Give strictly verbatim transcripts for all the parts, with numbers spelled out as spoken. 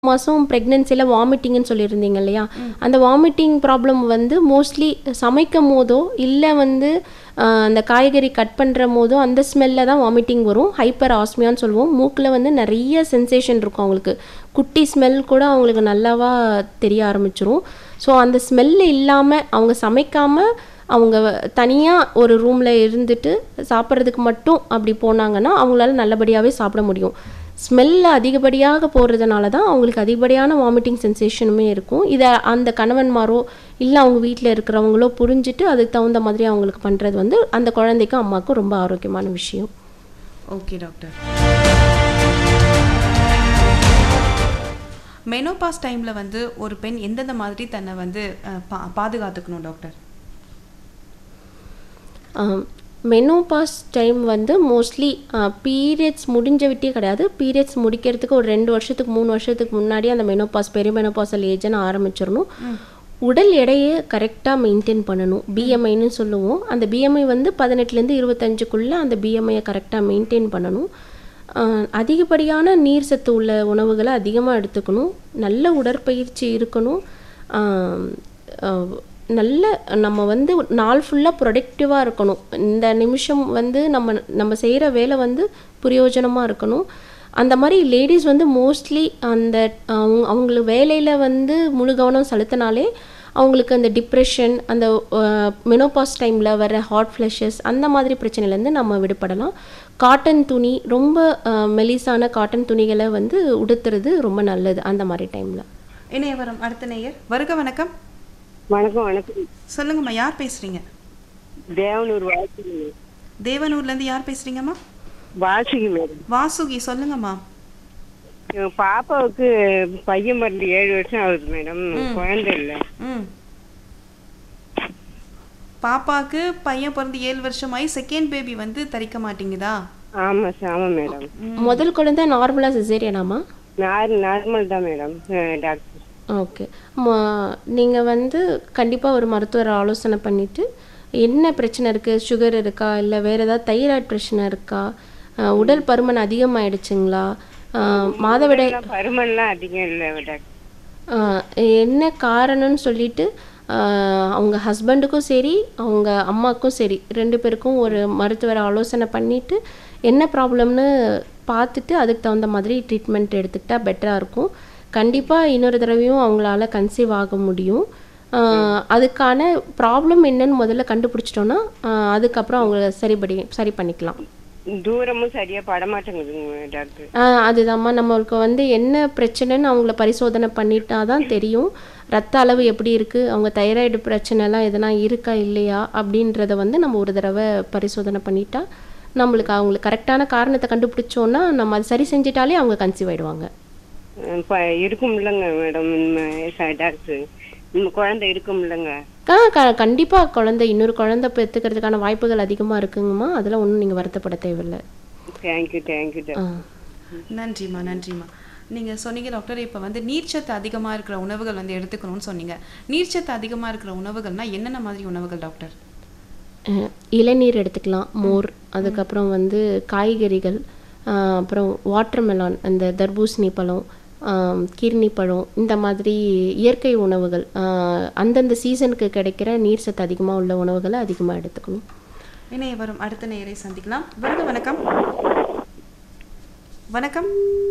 மாதம் ப்ரெக்னென்சியில் வாமிட்டிங்னு சொல்லியிருந்தீங்க இல்லையா? ம். அந்த வாமிட்டிங் ப்ராப்ளம் வந்து மோஸ்ட்லி சமைக்கும் போதோ இல்லை வந்து அஹ், அந்த காய்கறி கட் பண்ணுற போதோ அந்த ஸ்மெல்லில் தான் வாமிட்டிங் வரும். ஹைப்பர் ஆஸ்மியான்னு சொல்லுவோம். மூக்கில் வந்து நிறைய சென்சேஷன் இருக்கும் அவங்களுக்கு. குட்டி ஸ்மெல் கூட அவங்களுக்கு நல்லாவா தெரிய ஆரம்பிச்சிரும். ஸோ அந்த ஸ்மெல்லு இல்லாமல் அவங்க சமைக்காமல் அவங்க தனியாக ஒரு ரூமில் இருந்துட்டு சாப்பிட்றதுக்கு மட்டும் அப்படி போனாங்கன்னா அவங்களால நல்லபடியாகவே சாப்பிட முடியும். ஸ்மெல்ல அதிகப்படியாக போடுறதுனால தான் அவங்களுக்கு அதிகப்படியான வாமிட்டிங் சென்சேஷனுமே இருக்கும். இதை அந்த கணவன்மாரோ இல்லை அவங்க வீட்டில் இருக்கிறவங்களோ புரிஞ்சுட்டு அதுக்கு தகுந்த மாதிரி அவங்களுக்கு பண்ணுறது வந்து அந்த குழந்தைக்கும் அம்மாவுக்கும் ரொம்ப ஆரோக்கியமான விஷயம். Okay doctor. மெனோபாஸ் டைமில் வந்து ஒரு பெண் எந்தெந்த மாதிரி தன்னை வந்து அஹ், பா பாதுகாத்துக்கணும் டாக்டர்? மெனோபாஸ் டைம் வந்து மோஸ்ட்லி பீரியட்ஸ் முடிஞ்ச விட்டே கிடையாது. பீரியட்ஸ் முடிக்கிறதுக்கு ஒரு ரெண்டு வருஷத்துக்கு மூணு வருஷத்துக்கு முன்னாடி அந்த மெனோபாஸ் பெரிமெனோபாசல் ஏஜ்னு ஆரம்பிச்சிடணும். உடல் எடையை கரெக்டாக மெயின்டைன் பண்ணணும். பிஎம்ஐன்னு சொல்லுவோம். அந்த பிஎம்ஐ வந்து பதினெட்டுலேருந்து இருபத்தஞ்சுக்குள்ளே அந்த பிஎம்ஐயை கரெக்டாக மெயின்டைன் பண்ணணும். அஹ், அதிகப்படியான நீர் சத்து உள்ள உணவுகளை அதிகமாக எடுத்துக்கணும். நல்ல உடற்பயிற்சி இருக்கணும். அஹ், அஹ், நல்ல நம்ம வந்து நாள் ஃபுல்லாக ப்ரொடக்டிவாக இருக்கணும். இந்த நிமிஷம் வந்து நம்ம நம்ம செய்கிற வேலை வந்து பிரயோஜனமாக இருக்கணும். அந்த மாதிரி லேடிஸ் வந்து மோஸ்ட்லி அந்த அவங்க அவங்களுக்கு வேலையில் வந்து முழு கவனம் செலுத்தினாலே அவங்களுக்கு அந்த டிப்ரெஷன், அந்த மெனோபாஸ் டைமில் வர ஹாட் ஃப்ளஷஸ் அந்த மாதிரி பிரச்சனையிலேருந்து நம்ம விடுபடலாம். காட்டன் துணி, ரொம்ப அஹ், மெலிசான காட்டன் துணிகளை வந்து உடுத்துறது ரொம்ப நல்லது அந்த மாதிரி டைமில். இணைய வரும் அடுத்த நேயர். வருக வணக்கம். வணக்கம் வணக்கம். சொல்லுங்கம்மா, யார் பேசுறீங்க? தேவனூர் வாசுகி. தேவனூர்லேருந்து யார் பேசுறீங்கம்மா? வாசுகி மேடம். வாசுகி, சொல்லுங்கம்மா. எங்க பாப்பாவுக்கு பையன் பிறந்து ஏழு வருஷம் ஆகுது மேடம். குழந்தை இல்லை. ம். பாப்பாக்கு பையன் பிறந்து ஏழு வருஷமாயி செகண்ட் பேபி வந்து தரிக்க மாட்டேங்குதா? ஆமா சார், ஆமா மேடம். முதல் குழந்தை நார்மலாக சிசேரியனாமா? நார் நார்மல் தான் மேடம். அஹ் டாக்டர். ஓகே. நீங்கள் வந்து கண்டிப்பாக ஒரு மருத்துவர் ஆலோசனை பண்ணிவிட்டு என்ன பிரச்சனை இருக்குது, சுகர் இருக்கா இல்லை வேறு ஏதாவது தைராய்டு பிரச்சனை இருக்கா, அஹ், உடல் பருமன் அதிகமாகிடுச்சுங்களா, மாதவிடை எல்லாம் பருமன்லாம் அதிகம் இல்லை டாக்டர். அஹ், என்ன காரணம்னு சொல்லிட்டு அஹ், அவங்க ஹஸ்பண்டுக்கும் சரி அவங்க அம்மாவுக்கும் சரி ரெண்டு பேருக்கும் ஒரு மருத்துவர் ஆலோசனை பண்ணிவிட்டு என்ன ப்ராப்ளம்னு பார்த்துட்டு அதுக்கு தகுந்த மாதிரி ட்ரீட்மெண்ட் எடுத்துக்கிட்டால் பெட்டராக இருக்கும். கண்டிப்பாக இன்னொரு தடவையும் அவங்களால கன்சீவ் ஆக முடியும். ஆஹ் அதுக்கான ப்ராப்ளம் என்னன்னு முதல்ல கண்டுபிடிச்சிட்டோன்னா ஆஹ் அதுக்கப்புறம் அவங்கள சரிபடி சரி பண்ணிக்கலாம். தூரமும் சரியா படமாட்டேங்குதுங்க டாக்டர். ஆஹ் அதுதாம்மா, நம்மளுக்கு வந்து என்ன பிரச்சனைன்னு அவங்கள பரிசோதனை பண்ணிட்டா தான் தெரியும். ரத்த அளவு எப்படி இருக்குது, அவங்க தைராய்டு பிரச்சனைலாம் எதனா இருக்கா இல்லையா அப்படின்றத வந்து நம்ம ஒரு தடவை பரிசோதனை பண்ணிட்டா நம்மளுக்கு அவங்களுக்கு கரெக்டான காரணத்தை கண்டுபிடிச்சோன்னா நம்ம அது சரி செஞ்சிட்டாலே அவங்க கன்சீவ் ஆயிடுவாங்க. இப்போ இருக்கும் இல்லைங்க மேடம் டாக்டர், இந்த குழந்தை இருக்கும் இல்லைங்க? ஆ க கண்டிப்பாக குழந்தை இன்னொரு குழந்தை பெற்றுக்கிறதுக்கான வாய்ப்புகள் அதிகமாக இருக்குங்கம்மா. அதெல்லாம் ஒன்றும் நீங்கள் வருத்தப்பட தேவையில்லை. தேங்க்யூ தேங்க்யூ ஆ டாக்டர். நன்றிம்மா, நன்றிம்மா. நீங்கள் சொன்னீங்க டாக்டர், இப்போ வந்து நீர்ச்சத்து அதிகமாக இருக்கிற உணவுகள் வந்து எடுத்துக்கணும்னு சொன்னீங்க. நீர்ச்சத்து அதிகமாக இருக்கிற உணவுகள்னா என்னென்ன மாதிரி உணவுகள் டாக்டர்? அஹ், இளநீர் எடுத்துக்கலாம், மோர், அதுக்கப்புறம் வந்து காய்கறிகள், ஆஹ், அப்புறம் வாட்டர்மெலான், அந்த தர்பூசணி பழம், ஆஹ், கிர்னி பழம், இந்த மாதிரி இயற்கை உணவுகள், ஆஹ், அந்தந்த சீசனுக்கு கிடைக்கிற நீர் சத்து அதிகமாக உள்ள உணவுகளை அதிகமாக எடுத்துக்கணும். இணைய வரும் அடுத்த நேயரை சந்திக்கலாம். வருக வணக்கம். வணக்கம்.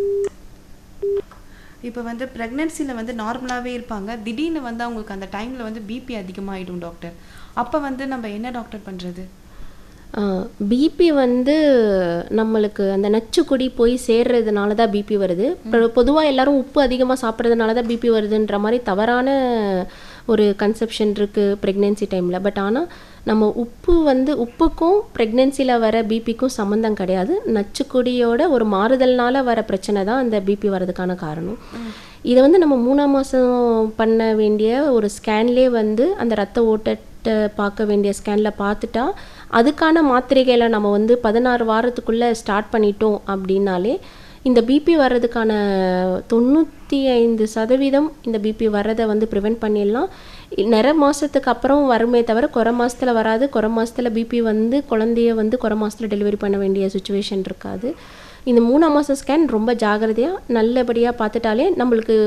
இப்போ வந்து ப்ரெக்னென்சியில் வந்து நார்மலாகவே இருப்பாங்க, திடீர்னு வந்து அவங்களுக்கு அந்த டைமில் வந்து பிபி அதிகமாகிடும் டாக்டர். அப்போ வந்து நம்ம என்ன டாக்டர் பண்ணுறது? பிபி வந்து நம்மளுக்கு அந்த நச்சுக்கொடி போய் சேர்றதுனால தான் பிபி வருது. பொதுவாக எல்லாரும் உப்பு அதிகமாக சாப்பிட்றதுனால தான் பிபி வருதுன்ற மாதிரி தவறான ஒரு கன்செப்ஷன் இருக்குது ப்ரெக்னென்சி டைமில். பட் ஆனால் நம்ம உப்பு வந்து உப்புக்கும் ப்ரெக்னென்சியில் வர பிபிக்கும் சம்மந்தம் கிடையாது. நச்சுக்கொடியோட ஒரு மாறுதல்னால வர பிரச்சனை தான் அந்த பிபி வரதுக்கான காரணம். இதை வந்து நம்ம மூணாம் மாதம் பண்ண வேண்டிய ஒரு ஸ்கேன்லேயே வந்து அந்த ரத்த ஓட்டத்தை பார்க்க வேண்டிய ஸ்கேனில் பார்த்துட்டா அதுக்கான மாத்திரைகளை நம்ம வந்து பதினாறு வாரத்துக்குள்ளே ஸ்டார்ட் பண்ணிட்டோம் அப்படின்னாலே இந்த பிபி வர்றதுக்கான தொண்ணூற்றி ஐந்து சதவீதம் இந்த பிபி வர்றதை வந்து ப்ரிவெண்ட் பண்ணிடலாம். நிறை மாதத்துக்கு அப்புறம் வருமே தவிர குறை மாதத்தில் வராது. குறை மாதத்தில் பிபி வந்து குழந்தைய வந்து குறை மாதத்தில் டெலிவரி பண்ண வேண்டிய சுச்சுவேஷன் இருக்காது. இந்த மூணாம் மாதம் ஸ்கேன் ரொம்ப ஜாகிரதையாக நல்லபடியாக பார்த்துட்டாலே நம்மளுக்கு